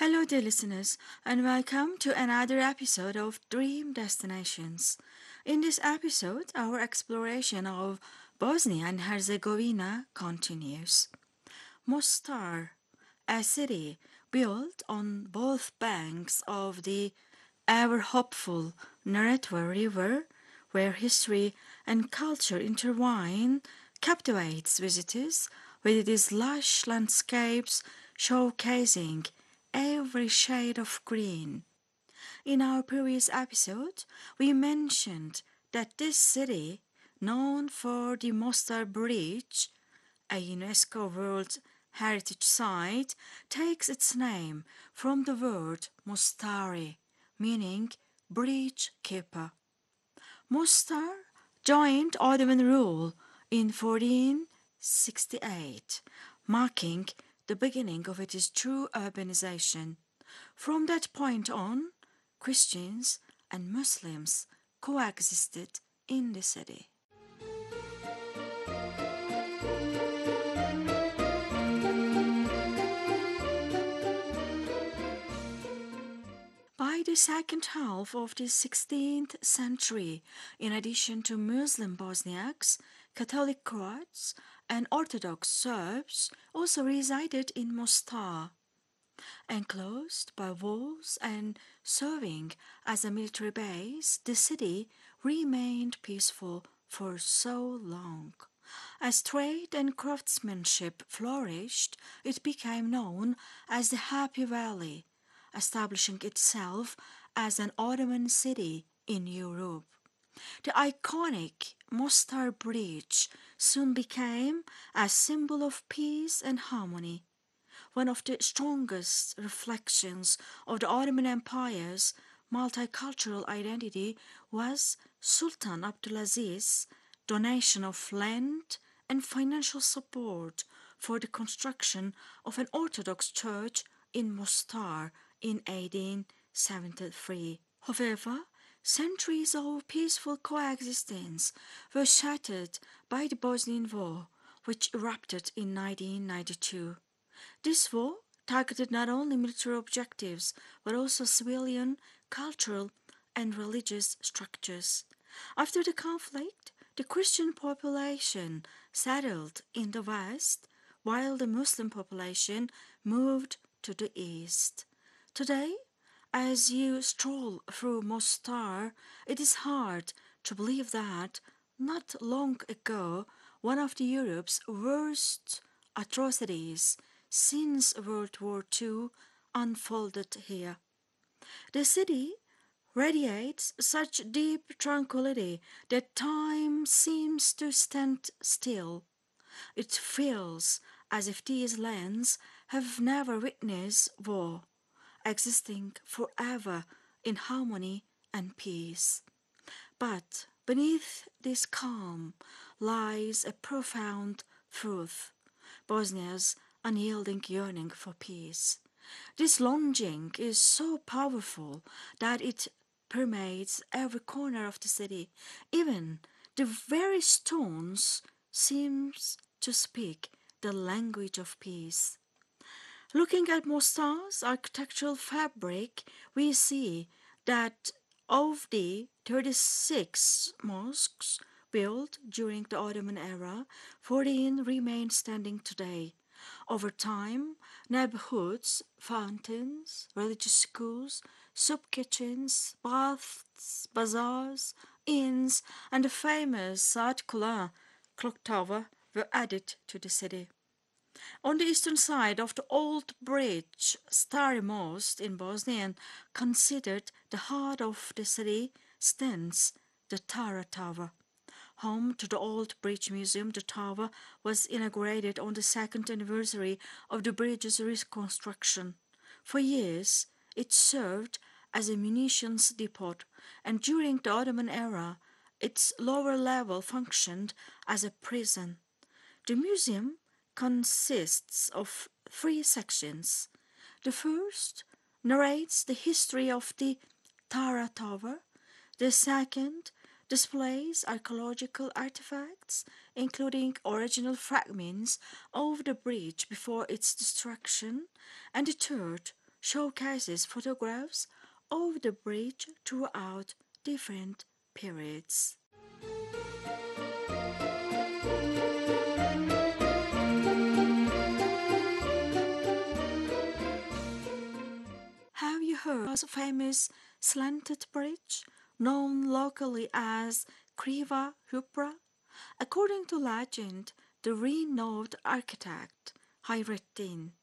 Hello, dear listeners, and welcome to another episode of Dream Destinations. In this episode, our exploration of Bosnia and Herzegovina continues. Mostar, a city built on both banks of the ever hopeful Neretva River, where history and culture intertwine, captivates visitors with its lush landscapes showcasing every shade of green. In our previous episode, we mentioned that this city, known for the Mostar Bridge, a UNESCO World Heritage Site, takes its name from the word Mostari, meaning bridge keeper. Mostar joined Ottoman rule in 1468, marking the beginning of its true urbanization. From that point on, Christians and Muslims coexisted in the city. By the second half of the 16th century, in addition to Muslim Bosniaks, Catholic Croats, and Orthodox Serbs also resided in Mostar. Enclosed by walls and serving as a military base, the city remained peaceful for so long. As trade and craftsmanship flourished, it became known as the Happy Valley, establishing itself as an Ottoman city in Europe. The iconic Mostar Bridge soon became a symbol of peace and harmony. One of the strongest reflections of the Ottoman Empire's multicultural identity was Sultan Abdulaziz's donation of land and financial support for the construction of an Orthodox church in Mostar in 1873. However, centuries of peaceful coexistence were shattered by the Bosnian War, which erupted in 1992. This war targeted not only military objectives but also civilian, cultural, and religious structures. After the conflict, the Christian population settled in the west, while the Muslim population moved to the east. Today, as you stroll through Mostar, it is hard to believe that not long ago one of Europe's worst atrocities since World War II unfolded here. The city radiates such deep tranquility that time seems to stand still. It feels as if these lands have never witnessed war, existing forever in harmony and peace. But beneath this calm lies a profound truth: Bosnia's unyielding yearning for peace. This longing is so powerful that it permeates every corner of the city. Even the very stones seems to speak the language of peace. Looking at Mostar's architectural fabric, we see that of the 36 mosques built during the Ottoman era, 14 remain standing today. Over time, neighborhoods, fountains, religious schools, soup kitchens, baths, bazaars, inns, and the famous Saat Kula clock tower were added to the city. On the eastern side of the old bridge, Stari Most in Bosnia, and considered the heart of the city, stands the Tara Tower. Home to the Old Bridge Museum, the tower was inaugurated on the second anniversary of the bridge's reconstruction. For years, it served as a munitions depot, and during the Ottoman era, its lower level functioned as a prison. The museum consists of three sections. The first narrates the history of the Tara Tower. The second displays archaeological artifacts, including original fragments of the bridge before its destruction. And the third showcases photographs of the bridge throughout different periods. Have you heard of the famous slanted bridge, known locally as Kriva Hupra? According to legend, the renowned architect Hayreddin